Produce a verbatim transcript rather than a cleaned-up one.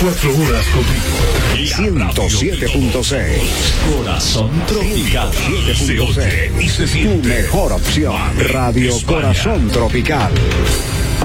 veinticuatro horas contigo. ciento siete punto seis. Corazón Tropical. ciento siete punto seis. Y se Tu siente. mejor opción. Radio España. Corazón Tropical.